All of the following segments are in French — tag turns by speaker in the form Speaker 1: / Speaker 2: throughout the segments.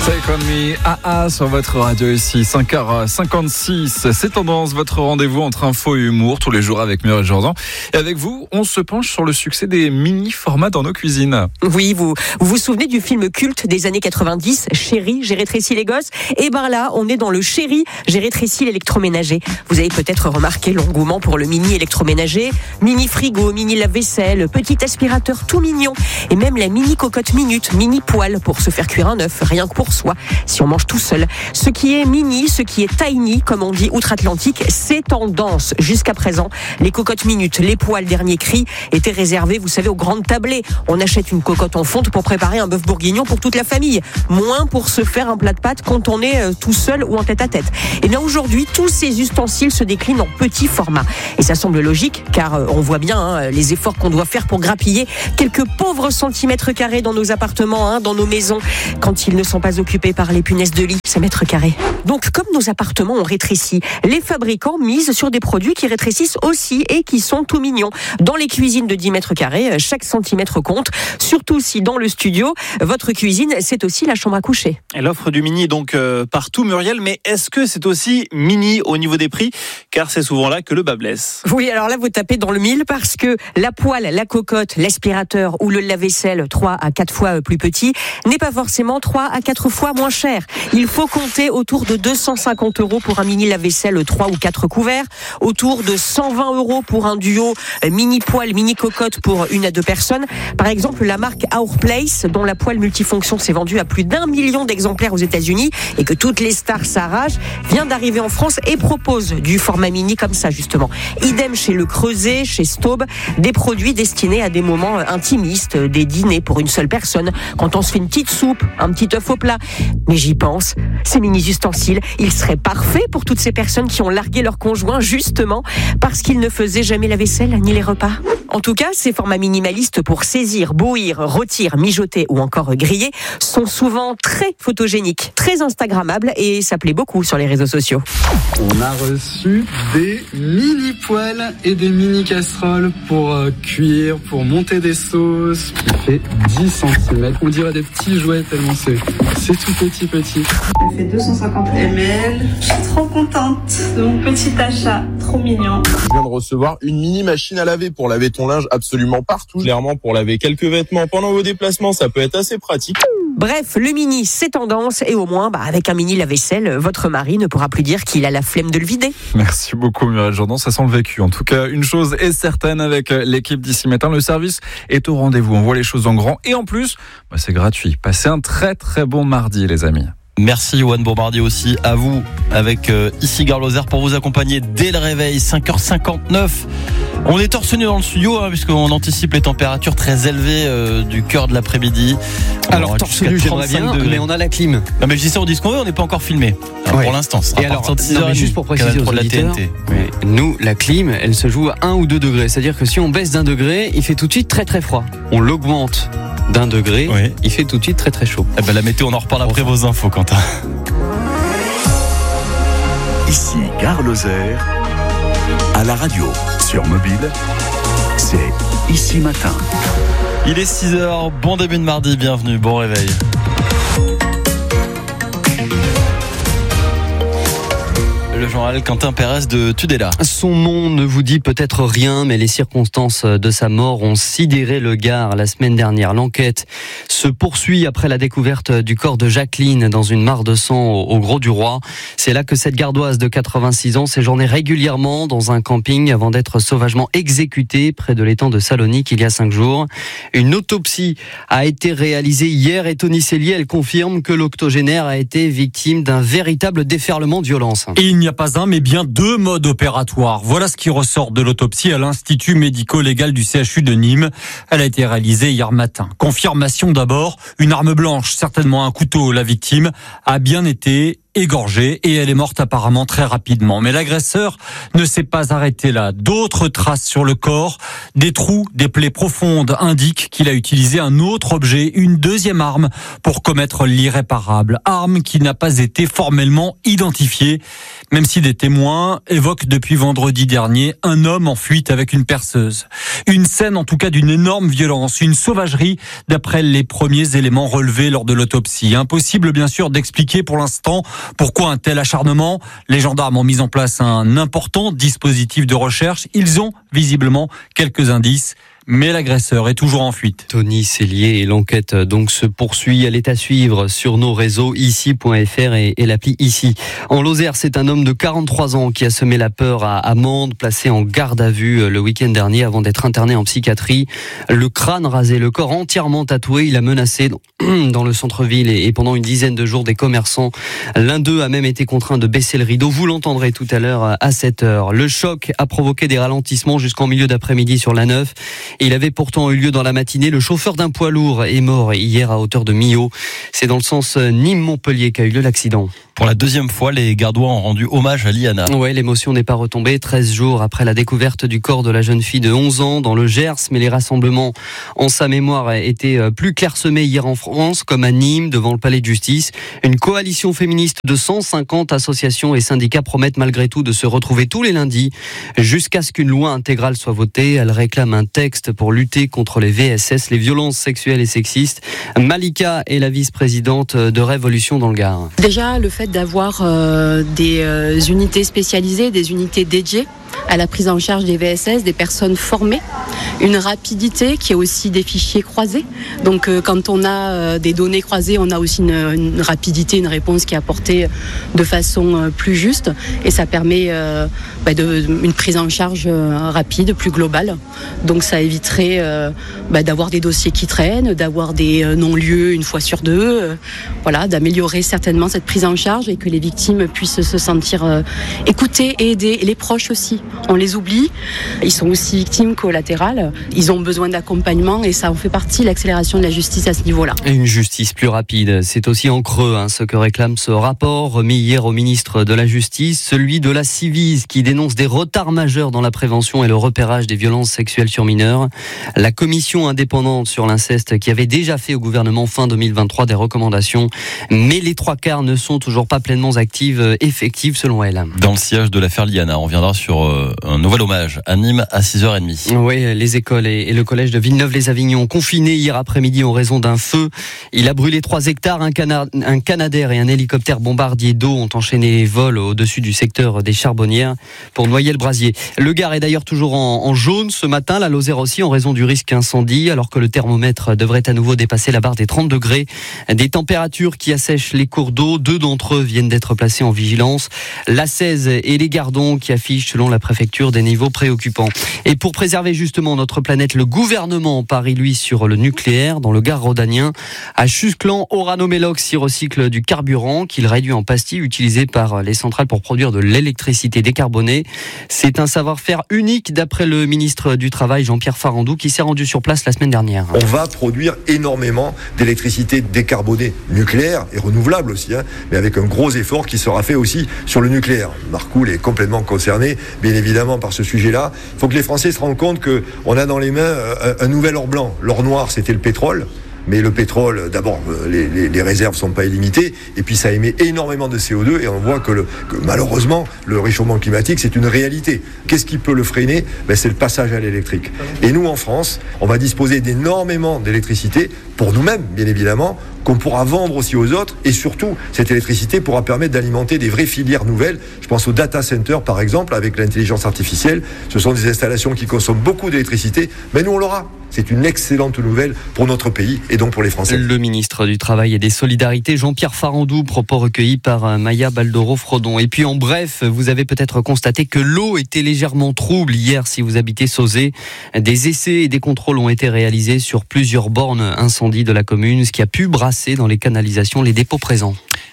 Speaker 1: Take on me, AA sur votre radio ici, 5h56. C'est Tendance, votre rendez-vous entre info et humour, tous les jours avec Muriel Jourdan. Et avec vous, on se penche sur le succès des mini-formats dans nos cuisines.
Speaker 2: Oui, vous vous souvenez du film culte des années 90, Chérie, j'ai rétréci les gosses? Et ben là, on est dans le Chérie, j'ai rétréci l'électroménager. Vous avez peut-être remarqué l'engouement pour le mini électroménager, mini frigo, mini lave-vaisselle, petit aspirateur tout mignon, et même la mini cocotte minute, mini poêle pour se faire cuire un œuf, rien que pour soi, si on mange tout seul. Ce qui est mini, ce qui est tiny, comme on dit outre-Atlantique, c'est tendance. Jusqu'à présent, les cocottes minutes, les poêles dernier cri, étaient réservés, vous savez, aux grandes tablées. On achète une cocotte en fonte pour préparer un bœuf bourguignon pour toute la famille. Moins pour se faire un plat de pâtes quand on est tout seul ou en tête-à-tête. Et bien aujourd'hui, tous ces ustensiles se déclinent en petits formats. Et ça semble logique, car on voit bien les efforts qu'on doit faire pour grappiller quelques pauvres centimètres carrés dans nos appartements, dans nos maisons, quand ils ne sont pas occupés par les punaises de lit, ces mètres carrés. Donc, comme nos appartements ont rétréci, les fabricants misent sur des produits qui rétrécissent aussi et qui sont tout mignons. Dans les cuisines de 10 mètres carrés, chaque centimètre compte, surtout si dans le studio, votre cuisine, c'est aussi la chambre à coucher.
Speaker 3: Et l'offre du mini est donc partout, Muriel, mais est-ce que c'est aussi mini au niveau des prix? Car c'est souvent là que le bas blesse.
Speaker 2: Oui, alors là, vous tapez dans le mille parce que la poêle, la cocotte, l'aspirateur ou le lave-vaisselle 3 à 4 fois plus petit n'est pas forcément 3 à 4 fois moins cher. Il faut compter autour de 250 € pour un mini lave-vaisselle 3 ou 4 couverts, autour de 120 € pour un duo mini poêle, mini cocotte pour 1 à 2 personnes. Par exemple, la marque Our Place, dont la poêle multifonction s'est vendue à plus d'1 million d'exemplaires aux États-Unis et que toutes les stars s'arrachent, vient d'arriver en France et propose du format mini comme ça, justement. Idem chez Le Creuset, chez Staub, des produits destinés à des moments intimistes, des dîners pour une seule personne, quand on se fait une petite soupe, un petit œuf au plat. Mais j'y pense, ces mini-ustensiles, ils seraient parfaits pour toutes ces personnes qui ont largué leur conjoint justement parce qu'ils ne faisaient jamais la vaisselle ni les repas. En tout cas, ces formats minimalistes pour saisir, bouillir, rôtir, mijoter ou encore griller sont souvent très photogéniques, très instagrammables et ça plaît beaucoup sur les réseaux sociaux.
Speaker 4: On a reçu des mini poêles et des mini casseroles pour cuire, pour monter des sauces. Il fait 10 cm. On dirait des petits jouets tellement c'est tout petit.
Speaker 5: Elle fait 250 ml. Je suis trop contente de mon petit achat. Trop mignon.
Speaker 6: Je viens de recevoir une mini machine à laver pour laver ton linge absolument partout. Clairement, pour laver quelques vêtements pendant vos déplacements, ça peut être assez pratique.
Speaker 2: Bref, le mini, c'est tendance et au moins, avec un mini lave-vaisselle, votre mari ne pourra plus dire qu'il a la flemme de le vider.
Speaker 1: Merci beaucoup Muriel Jourdan, ça sent le vécu. En tout cas, une chose est certaine avec l'équipe d'ici matin, le service est au rendez-vous. On voit les choses en grand et en plus, c'est gratuit. Passez un très très bon mardi les amis.
Speaker 3: Merci Johan Bombardier aussi à vous avec ici Gare Lozère pour vous accompagner dès le réveil 5h59. On est torse nu dans le studio puisqu'on anticipe les températures très élevées du cœur de l'après-midi.
Speaker 7: Alors torse nu j'aimerais bien degrés. Mais on a la clim.
Speaker 3: Non mais je dis ça, on dit ce qu'on veut, on n'est pas encore filmé pour l'instant.
Speaker 7: Et alors juste pour préciser aux auditeurs, nous la clim elle se joue à 1 ou 2 degrés. C'est-à-dire que si on baisse d'1 degré, il fait tout de suite très très froid. On l'augmente d'1 degré, il fait tout de suite très très chaud.
Speaker 3: La météo, on en reparle après vos infos, Quentin.
Speaker 8: Ici Gare Lozère, à la radio, sur mobile, c'est Ici Matin.
Speaker 3: Il est 6h, bon début de mardi, bienvenue, bon réveil. Le journal Quentin Pérez de Tudela.
Speaker 7: Son nom ne vous dit peut-être rien, mais les circonstances de sa mort ont sidéré le Gard la semaine dernière. L'enquête se poursuit après la découverte du corps de Jacqueline dans une mare de sang au Grau-du-Roi. C'est là que cette Gardoise de 86 ans séjournait régulièrement dans un camping avant d'être sauvagement exécutée près de l'étang de Salonique il y a 5 jours. Une autopsie a été réalisée hier et Tony Cellier, elle confirme que l'octogénaire a été victime d'un véritable déferlement de violence.
Speaker 9: Et il n'y a pas un, mais bien 2 modes opératoires. Voilà ce qui ressort de l'autopsie à l'Institut médico-légal du CHU de Nîmes. Elle a été réalisée hier matin. Confirmation d'abord, une arme blanche, certainement un couteau. La victime a bien été égorgée et elle est morte apparemment très rapidement. Mais l'agresseur ne s'est pas arrêté là. D'autres traces sur le corps, des trous, des plaies profondes indiquent qu'il a utilisé un autre objet, une deuxième arme pour commettre l'irréparable. Arme qui n'a pas été formellement identifiée, même si des témoins évoquent depuis vendredi dernier un homme en fuite avec une perceuse. Une scène en tout cas d'une énorme violence, une sauvagerie d'après les premiers éléments relevés lors de l'autopsie. Impossible bien sûr d'expliquer pour l'instant pourquoi un tel acharnement. Les gendarmes ont mis en place un important dispositif de recherche. Ils ont visiblement quelques indices. Mais l'agresseur est toujours en fuite.
Speaker 7: Tony Cellier, et l'enquête donc se poursuit. Elle est à suivre sur nos réseaux ici.fr et l'appli Ici. En Lozère, c'est un homme de 43 ans qui a semé la peur à Mende, placé en garde à vue le week-end dernier avant d'être interné en psychiatrie. Le crâne rasé, le corps entièrement tatoué, il a menacé dans le centre-ville et pendant une dizaine de jours des commerçants. L'un d'eux a même été contraint de baisser le rideau. Vous l'entendrez tout à l'heure à 7h. Le choc a provoqué des ralentissements jusqu'en milieu d'après-midi sur la 9. Il avait pourtant eu lieu dans la matinée. Le chauffeur d'un poids lourd est mort hier à hauteur de Millau. C'est dans le sens Nîmes-Montpellier qu'a eu lieu l'accident.
Speaker 3: Pour la deuxième fois, les Gardois ont rendu hommage à Liana.
Speaker 7: Ouais, l'émotion n'est pas retombée. 13 jours après la découverte du corps de la jeune fille de 11 ans dans le Gers, mais les rassemblements en sa mémoire étaient plus clairsemés hier en France, comme à Nîmes, devant le palais de justice. Une coalition féministe de 150 associations et syndicats promettent malgré tout de se retrouver tous les lundis jusqu'à ce qu'une loi intégrale soit votée. Elle réclame un texte pour lutter contre les VSS, les violences sexuelles et sexistes. Malika est la vice-présidente de Révolution dans le Gard.
Speaker 10: Déjà, le fait d'avoir des unités spécialisées, des unités dédiées à la prise en charge des VSS, des personnes formées, une rapidité qui est aussi des fichiers croisés. Donc quand on a des données croisées, on a aussi une rapidité, une réponse qui est apportée de façon plus juste et ça permet une prise en charge rapide, plus globale. Donc ça éviterait d'avoir des dossiers qui traînent, d'avoir des non-lieux une fois sur deux, d'améliorer certainement cette prise en charge et que les victimes puissent se sentir écoutées et aidées, et les proches aussi. On les oublie, ils sont aussi victimes collatérales, ils ont besoin d'accompagnement et ça en fait partie, l'accélération de la justice à ce niveau-là.
Speaker 7: Et une justice plus rapide, c'est aussi en creux ce que réclame ce rapport remis hier au ministre de la Justice, celui de la Civise qui dénonce des retards majeurs dans la prévention et le repérage des violences sexuelles sur mineurs. La commission indépendante sur l'inceste qui avait déjà fait au gouvernement fin 2023 des recommandations, mais les 3/4 ne sont toujours pas pleinement effectives selon elle.
Speaker 3: Dans le sillage de l'affaire Liana, on reviendra sur un nouvel hommage à Nîmes à 6h30.
Speaker 7: Oui, les écoles et le collège de Villeneuve-les-Avignon confinés hier après-midi en raison d'un feu. Il a brûlé 3 hectares, un Canadair et un hélicoptère bombardier d'eau ont enchaîné les vols au-dessus du secteur des Charbonnières pour noyer le brasier. Le Gard est d'ailleurs toujours en jaune ce matin, la Lozère aussi en raison du risque incendie, alors que le thermomètre devrait à nouveau dépasser la barre des 30 degrés. Des températures qui assèchent les cours d'eau, 2 d'entre eux viennent d'être placés en vigilance. La 16 et les Gardons qui affichent selon la préfecture des niveaux préoccupants. Et pour préserver justement notre planète, le gouvernement parie lui sur le nucléaire dans le Gard rhodanien. À Chusclan, Orano-Mélox y recycle du carburant qu'il réduit en pastilles utilisées par les centrales pour produire de l'électricité décarbonée. C'est un savoir-faire unique d'après le ministre du Travail Jean-Pierre Farandou qui s'est rendu sur place la semaine dernière.
Speaker 11: On va produire énormément d'électricité décarbonée, nucléaire et renouvelable aussi, mais avec un gros effort qui sera fait aussi sur le nucléaire. Marcoule est complètement concerné, bien évidemment, par ce sujet-là. Il faut que les Français se rendent compte qu'on a dans les mains un nouvel or blanc. L'or noir, c'était le pétrole. Mais le pétrole, d'abord, les réserves sont pas illimitées, et puis ça émet énormément de CO2, et on voit que malheureusement, le réchauffement climatique, c'est une réalité. Qu'est-ce qui peut le freiner ? C'est le passage à l'électrique. Et nous, en France, on va disposer d'énormément d'électricité, pour nous-mêmes, bien évidemment, qu'on pourra vendre aussi aux autres, et surtout, cette électricité pourra permettre d'alimenter des vraies filières nouvelles. Je pense aux data centers, par exemple, avec l'intelligence artificielle. Ce sont des installations qui consomment beaucoup d'électricité, mais nous, on l'aura. C'est une excellente nouvelle pour notre pays et donc pour les Français.
Speaker 7: Le ministre du Travail et des Solidarités, Jean-Pierre Farandou, propos recueillis par Maya Baldoro-Frodon. Et puis en bref, vous avez peut-être constaté que l'eau était légèrement trouble hier si vous habitez Sauzet. Des essais et des contrôles ont été réalisés sur plusieurs bornes incendies de la commune, ce qui a pu brasser dans les canalisations les dépôts présents.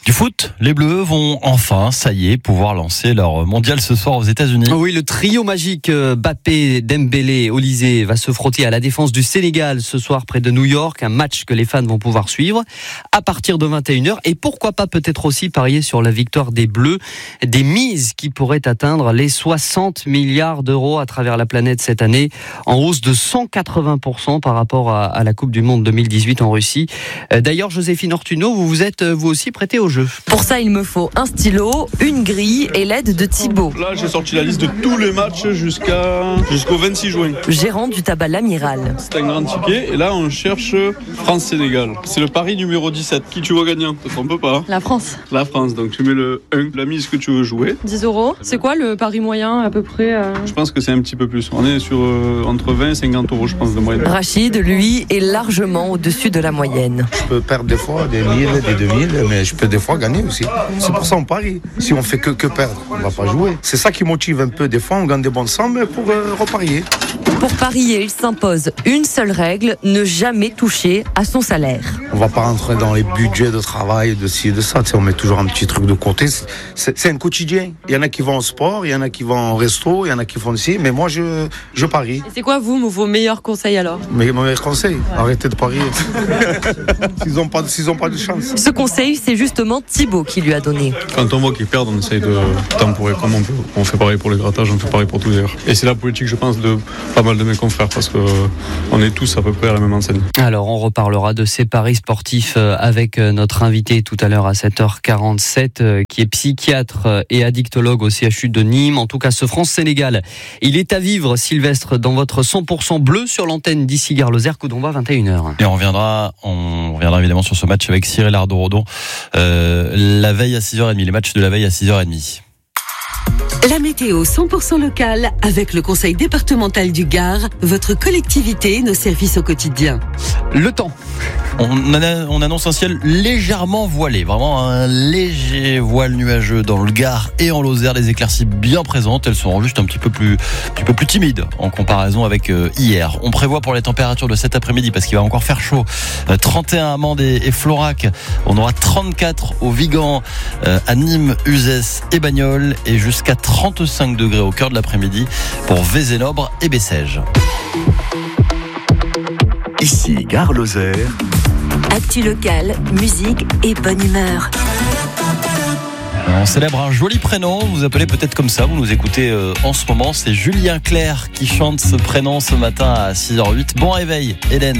Speaker 3: Du foot, les Bleus vont enfin, ça y est, pouvoir lancer leur mondial ce soir aux États-Unis.
Speaker 7: Oui, le trio magique Mbappé, Dembélé, Olysée va se frotter à la défense du Sénégal ce soir près de New York, un match que les fans vont pouvoir suivre à partir de 21h et pourquoi pas peut-être aussi parier sur la victoire des Bleus, des mises qui pourraient atteindre les 60 milliards d'euros à travers la planète cette année, en hausse de 180% par rapport à la Coupe du Monde 2018 en Russie. D'ailleurs, Joséphine Ortuno, vous vous êtes vous aussi prêtée au jeu.
Speaker 12: Pour ça, il me faut un stylo, une grille et l'aide de Thibaut.
Speaker 13: Là, j'ai sorti la liste de tous les matchs jusqu'au 26 juin.
Speaker 12: Gérant du tabac L'Amiral.
Speaker 13: C'est un grand ticket et là, on cherche France-Sénégal. C'est le pari numéro 17. Qui tu vois gagnant? Te trompe pas.
Speaker 14: La France.
Speaker 13: La France, donc tu mets le 1, la mise que tu veux jouer.
Speaker 14: 10 €. C'est quoi le pari moyen à peu près
Speaker 13: Je pense que c'est un petit peu plus. On est sur entre 20 et 50 € je pense de moyenne.
Speaker 12: Rachid, lui, est largement au-dessus de la moyenne.
Speaker 15: Je peux perdre des fois des 1000, des 2000, mais je peux des fois gagner aussi. C'est pour ça on parie. Si on fait que perdre, on va pas jouer. C'est ça qui motive un peu. Des fois on gagne des bonnes sommes pour reparier.
Speaker 12: Pour parier, il s'impose une seule règle, ne jamais toucher à son salaire.
Speaker 15: On va pas rentrer dans les budgets de travail, de ci et de ça. Tu sais, on met toujours un petit truc de côté. C'est un quotidien. Il y en a qui vont au sport, il y en a qui vont au resto, il y en a qui font ici. Mais moi, je parie.
Speaker 14: Et c'est quoi, vos meilleurs conseils alors?
Speaker 15: Mes meilleurs conseils, arrêtez de parier. S'ils ont pas de chance.
Speaker 12: Ce conseil, c'est justement Thibaut qui lui a donné.
Speaker 13: Quand on voit qu'ils perdent, on essaye de temporer comme on peut. On fait pareil pour les grattages, on fait pareil pour tout d'ailleurs. Et c'est la politique, je pense, de pas mal de mes confrères parce que on est tous à peu près à la même enseigne.
Speaker 7: Alors, on reparlera de ces paris sportifs avec notre invité tout à l'heure à 7h47, qui est psychiatre et addictologue au CHU de Nîmes. En tout cas, ce France-Sénégal, il est à vivre, Sylvestre, dans votre 100% bleu sur l'antenne d'ici Gare-Lozère, coup d'envoi 21h.
Speaker 3: Et on reviendra évidemment sur ce match avec Cyril Ardo-Rodon la veille à 6h30, les matchs de la veille à 6h30.
Speaker 16: La météo 100% locale avec le Conseil départemental du Gard, votre collectivité, nos services au quotidien.
Speaker 7: Le temps.
Speaker 3: On annonce un ciel légèrement voilé, vraiment un léger voile nuageux dans le Gard et en Lozère. Les éclaircies bien présentes, elles seront juste un petit peu plus timides en comparaison avec hier. On prévoit pour les températures de cet après-midi parce qu'il va encore faire chaud. 31 à Mende et Florac. On aura 34 au Vigan, à Nîmes, Uzès et Bagnols et jusqu'à 35 degrés au cœur de l'après-midi pour Vézénobre et Bessèges.
Speaker 8: Ici Gare-Lozère.
Speaker 16: Actu locale, musique et bonne humeur.
Speaker 3: On célèbre un joli prénom, vous vous appelez peut-être comme ça, vous nous écoutez en ce moment, c'est Julien Clerc qui chante ce prénom ce matin à 6h08. Bon réveil, Hélène.